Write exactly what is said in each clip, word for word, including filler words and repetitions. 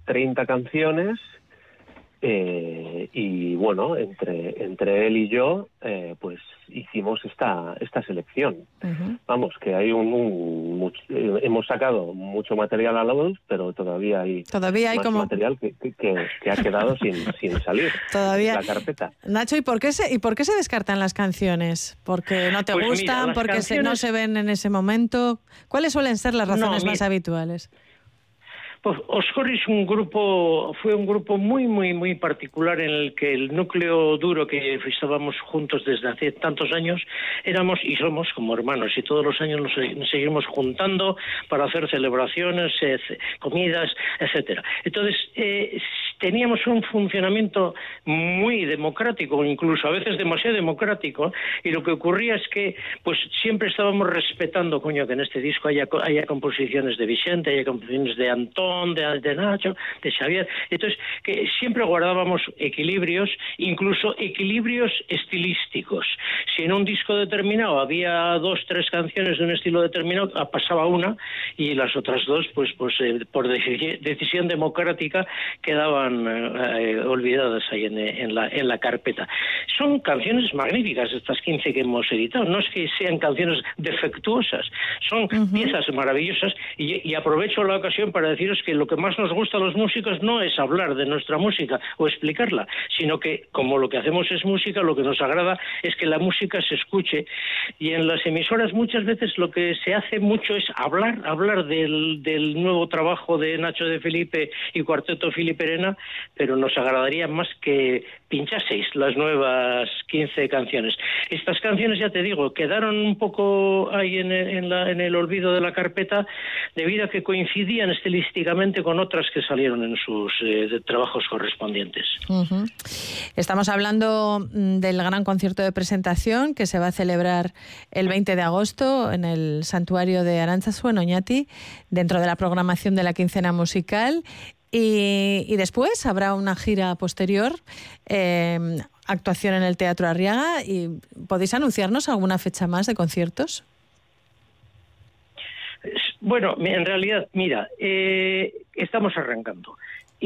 treinta canciones. Eh, y bueno, entre entre él y yo, eh, pues hicimos esta esta selección. Uh-huh. Vamos, que hay un, un mucho, eh, hemos sacado mucho material a la luz, pero todavía hay, todavía hay más como... material que, que, que, que ha quedado sin, sin salir todavía de la carpeta. Nacho, ¿y por qué se y por qué se descartan las canciones? ¿Porque no te pues gustan? Mira, ¿Porque canciones... se, no se ven en ese momento? ¿Cuáles suelen ser las razones no, más habituales? Pues Oscorri es un grupo, fue un grupo muy, muy, muy particular en el que el núcleo duro que estábamos juntos desde hace tantos años éramos y somos como hermanos y todos los años nos, nos seguimos juntando para hacer celebraciones, eh, comidas, etcétera. Entonces eh, teníamos un funcionamiento muy democrático, incluso a veces demasiado democrático, y lo que ocurría es que pues siempre estábamos respetando, coño, que en este disco haya, haya composiciones de Vicente, haya composiciones de Antón, De, de Nacho, de Xavier, entonces que siempre guardábamos equilibrios, incluso equilibrios estilísticos. Si en un disco determinado había dos, tres canciones de un estilo determinado, pasaba una y las otras dos, pues, pues eh, por dec- decisión democrática quedaban eh, olvidadas ahí en, en, la, en la carpeta. Son canciones magníficas estas quince que hemos editado, no es que sean canciones defectuosas, son uh-huh. piezas maravillosas y, y aprovecho la ocasión para deciros que lo que más nos gusta a los músicos no es hablar de nuestra música o explicarla, sino que como lo que hacemos es música, lo que nos agrada es que la música se escuche, y en las emisoras muchas veces lo que se hace mucho es hablar, hablar del, del nuevo trabajo de Nacho de Felipe y Cuarteto Filiperena, pero nos agradaría más que pinchaseis las nuevas quince canciones. Estas canciones, ya te digo, quedaron un poco ahí en el, en la, en el olvido de la carpeta debido a que coincidían estilísticamente con otras que salieron en sus eh, trabajos correspondientes. Uh-huh. Estamos hablando del gran concierto de presentación que se va a celebrar el veinte de agosto en el Santuario de Arantzazu, en Oñati, dentro de la programación de la quincena musical, y, y después habrá una gira posterior, eh, actuación en el Teatro Arriaga. ¿Y podéis anunciarnos alguna fecha más de conciertos? Bueno, en realidad, mira, eh, estamos arrancando.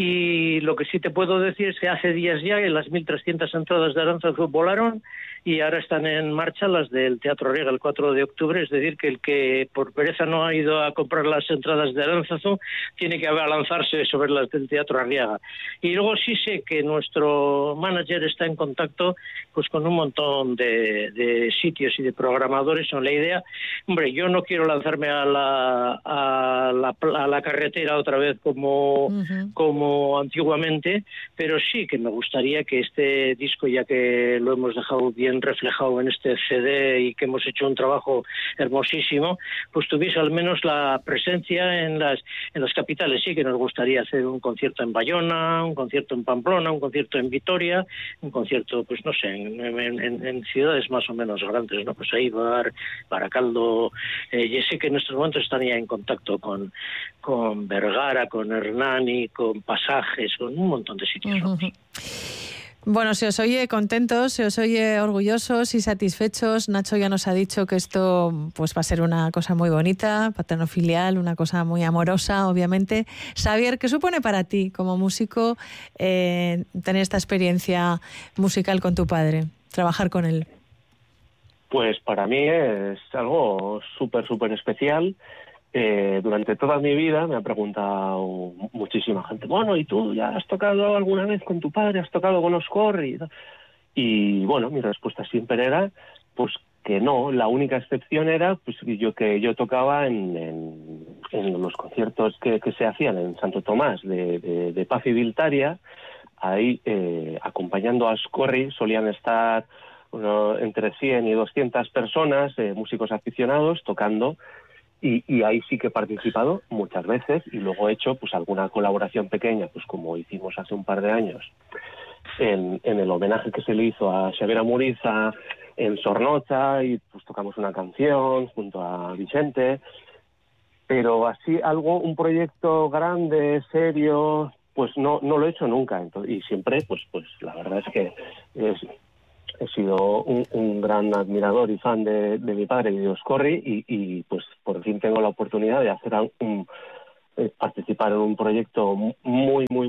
Y lo que sí te puedo decir es que hace días ya las mil trescientas entradas de Arantzazu volaron y ahora están en marcha las del Teatro Arriaga el cuatro de octubre, es decir, que el que por pereza no ha ido a comprar las entradas de Arantzazu tiene que abalanzarse sobre las del Teatro Arriaga. Y luego sí sé que nuestro manager está en contacto pues con un montón de, de sitios y de programadores con la idea. Hombre, yo no quiero lanzarme a la, a la, a la carretera otra vez como, uh-huh. como antiguamente, pero sí que me gustaría que este disco, ya que lo hemos dejado bien reflejado en este C D y que hemos hecho un trabajo hermosísimo, pues tuviese al menos la presencia en las en las capitales. Sí que nos gustaría hacer un concierto en Bayona, un concierto en Pamplona, un concierto en Vitoria, un concierto, pues no sé, en, en, en ciudades más o menos grandes, ¿no? Pues Eibar, Baracaldo, eh, y sé que en estos momentos están ya en contacto con, con Vergara, con Hernani, con Pasajes, con un montón de sitios. Uh-huh. Bueno, se os oye contentos, se os oye orgullosos y satisfechos. Nacho ya nos ha dicho que esto pues va a ser una cosa muy bonita, paterno-filial, una cosa muy amorosa, obviamente. Xavier, ¿qué supone para ti como músico eh, tener esta experiencia musical con tu padre, trabajar con él? Pues para mí es algo súper, súper especial. Eh, durante toda mi vida me ha preguntado muchísima gente, bueno, ¿y tú ya has tocado alguna vez con tu padre? ¿Has tocado con Oscorri? Y bueno, mi respuesta siempre era pues que no. La única excepción era pues yo que yo tocaba en, en, en los conciertos que, que se hacían en Santo Tomás de, de, de Paz y Viltaria. Ahí eh, acompañando a Oscorri solían estar uno, entre cien y doscientas personas, eh, músicos aficionados, tocando. Y, y ahí sí que he participado muchas veces y luego he hecho pues alguna colaboración pequeña, pues como hicimos hace un par de años en, en el homenaje que se le hizo a Xavier Amuriza en Sornocha, y pues tocamos una canción junto a Vicente, pero así algo, un proyecto grande, serio, pues no no lo he hecho nunca. Entonces, y siempre pues pues la verdad es que es, he sido un, un gran admirador y fan de, de mi padre y de Oscorri, y, y pues por fin tengo la oportunidad de hacer un, eh, participar en un proyecto muy, muy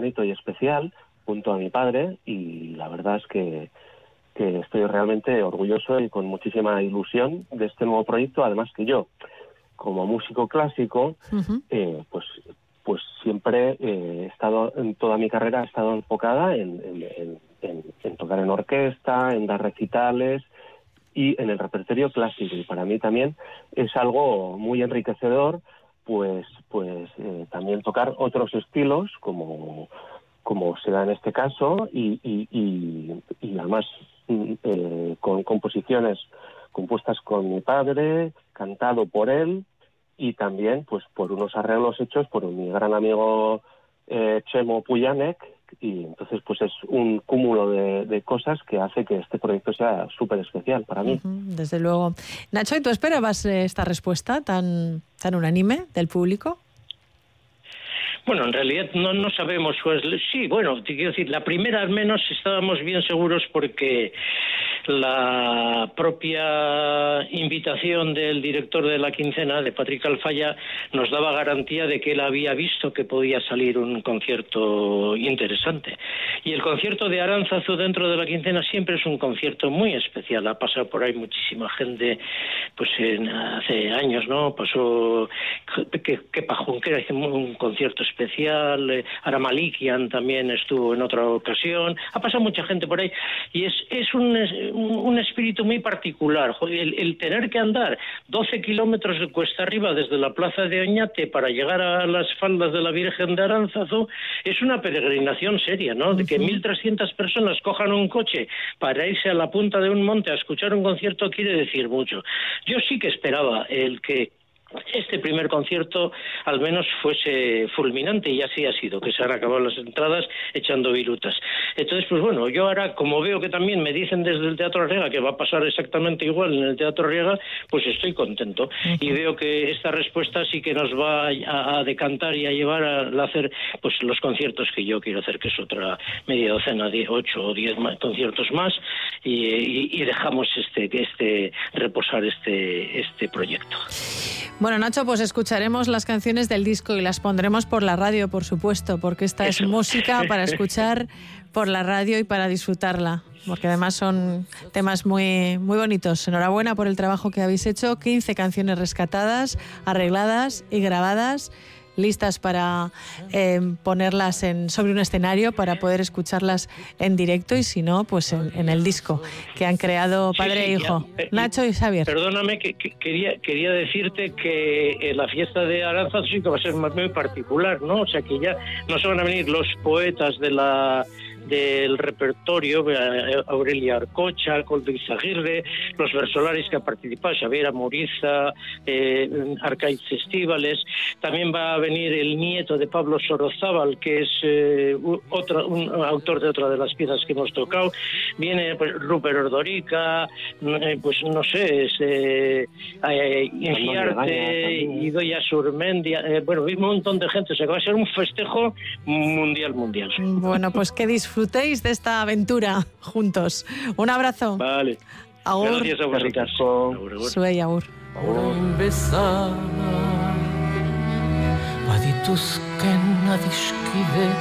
bonito y especial junto a mi padre, y la verdad es que, que estoy realmente orgulloso y con muchísima ilusión de este nuevo proyecto, además que yo, como músico clásico, uh-huh. eh, pues pues siempre eh, he estado, en toda mi carrera he estado enfocada en, en, en, en, en tocar en orquesta, en dar recitales y en el repertorio clásico, y para mí también es algo muy enriquecedor pues pues eh, también tocar otros estilos como como se da en este caso, y, y, y, y además eh, con composiciones compuestas con mi padre, cantado por él, y también pues por unos arreglos hechos por mi gran amigo eh, Chemo Pujanek, y entonces pues es un cúmulo de, de cosas que hace que este proyecto sea súper especial para mí. Uh-huh, desde luego. Nacho, ¿y tú esperabas esta respuesta tan, tan unánime del público? Bueno, en realidad no, no sabemos. Pues, sí, bueno, te quiero decir, la primera al menos estábamos bien seguros porque la propia invitación del director de la quincena, de Patrick Alfaya, nos daba garantía de que él había visto que podía salir un concierto interesante. Y el concierto de Aránzazu dentro de la quincena siempre es un concierto muy especial. Ha pasado por ahí muchísima gente, pues en, hace años, ¿no? Pasó que, que Pajunquera hizo un concierto especial, eh, Aramalikian también estuvo en otra ocasión, ha pasado mucha gente por ahí, y es, es un, un, un espíritu muy particular. El, el tener que andar doce kilómetros de cuesta arriba desde la plaza de Oñate para llegar a las faldas de la Virgen de Aránzazu es una peregrinación seria, ¿no? De que mil trescientas personas cojan un coche para irse a la punta de un monte a escuchar un concierto quiere decir mucho. Yo sí que esperaba el que este primer concierto al menos fuese fulminante, y así ha sido, que se han acabado las entradas echando virutas. Entonces, pues bueno, yo ahora, como veo que también me dicen desde el Teatro Arriaga que va a pasar exactamente igual en el Teatro Arriaga, pues estoy contento. Uh-huh. Y veo que esta respuesta sí que nos va a, a decantar y a llevar a hacer pues los conciertos que yo quiero hacer, que es otra media docena, de ocho o diez más, conciertos más, y, y, y dejamos este, este reposar este, este proyecto. Bueno, Nacho, pues escucharemos las canciones del disco y las pondremos por la radio, por supuesto, porque esta Eso. es música para escuchar por la radio y para disfrutarla, porque además son temas muy, muy bonitos. Enhorabuena por el trabajo que habéis hecho, quince canciones rescatadas, arregladas y grabadas, listas para eh, ponerlas en, sobre un escenario para poder escucharlas en directo, y si no, pues en, en el disco que han creado padre sí, sí, e hijo, ya, eh, Nacho y Xavier. Perdóname, que, que quería quería decirte que eh, la fiesta de Aránzazu sí que va a ser muy particular, ¿no? O sea que ya no se van a venir los poetas de la del repertorio, Aurelia Arcocha, Coldo Izaguirre, los versolaris que ha participado, Xavier Amuriza, eh, Arcaiz Estíbales. También va a venir el nieto de Pablo Sorozábal, que es eh, otro, un autor de otra de las piezas que hemos tocado. Viene pues, Rupert Ordorica, eh, pues no sé, es, eh, eh, Inciarte, Idoia Surmendia, eh, bueno, un montón de gente. O sea que va a ser un festejo mundial, mundial. Bueno, pues que disfruten disfrutéis de esta aventura juntos. Un abrazo. Vale. Agur. Gracias a vosotros. Zuei, agur. Orain bezala badituzken adiskide